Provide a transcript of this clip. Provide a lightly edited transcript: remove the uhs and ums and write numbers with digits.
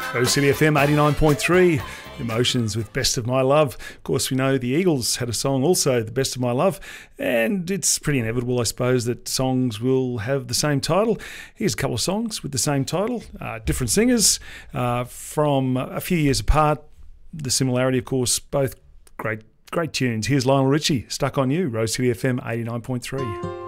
Rose City FM 89.3, Emotions with Best of My Love. Of course, we know the Eagles had a song also, The Best of My Love, and it's pretty inevitable, I suppose, that songs will have the same title. Here's a couple of songs with the same title, different singers from a few years apart. The similarity, of course, both great tunes. Here's Lionel Richie, Stuck on You, Rose City FM 89.3.